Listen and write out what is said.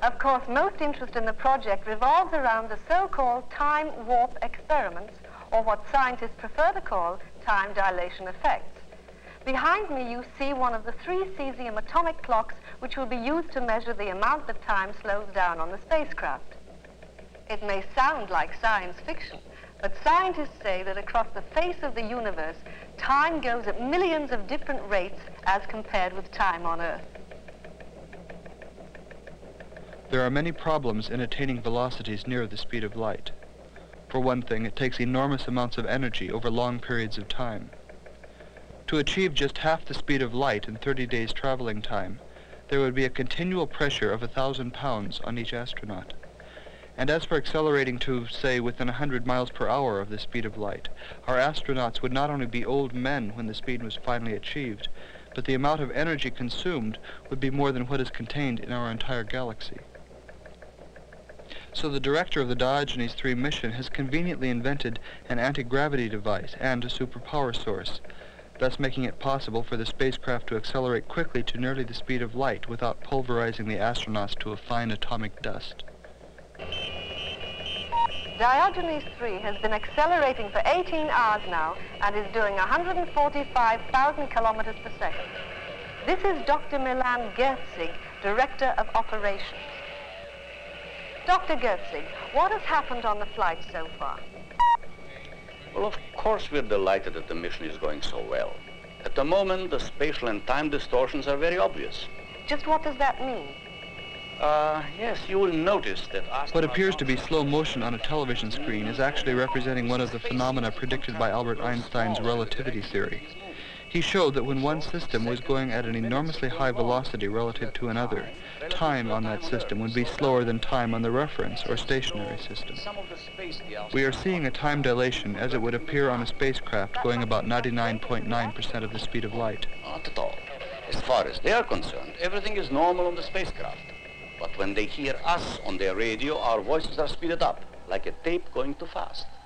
Of course, most interest in the project revolves around the so-called time warp experiments, or what scientists prefer to call time dilation effects. Behind me, you see one of the 3 cesium atomic clocks which will be used to measure the amount that time slows down on the spacecraft. It may sound like science fiction, but scientists say that across the face of the universe, time goes at millions of different rates as compared with time on Earth. There are many problems in attaining velocities near the speed of light. For one thing, it takes enormous amounts of energy over long periods of time. To achieve just half the speed of light in 30 days traveling time, there would be a continual pressure of 1,000 pounds on each astronaut. And as for accelerating to, say, within 100 miles per hour of the speed of light, our astronauts would not only be old men when the speed was finally achieved, but the amount of energy consumed would be more than what is contained in our entire galaxy. So the director of the Diogenes 3 mission has conveniently invented an anti-gravity device and a superpower source, thus making it possible for the spacecraft to accelerate quickly to nearly the speed of light without pulverizing the astronauts to a fine atomic dust. Diogenes 3 has been accelerating for 18 hours now and is doing 145,000 kilometers per second. This is Dr. Milan Gerzig, Director of Operations. Dr. Gerzig, what has happened on the flight so far? Well, of course we're delighted that the mission is going so well. At the moment, the spatial and time distortions are very obvious. Just what does that mean? Yes, you will notice that... What appears to be slow motion on a television screen is actually representing one of the phenomena predicted by Albert Einstein's relativity theory. He showed that when one system was going at an enormously high velocity relative to another, time on that system would be slower than time on the reference or stationary system. We are seeing a time dilation as it would appear on a spacecraft going about 99.9% of the speed of light. Not at all. As far as they are concerned, everything is normal on the spacecraft. But when they hear us on their radio, our voices are speeded up, like a tape going too fast.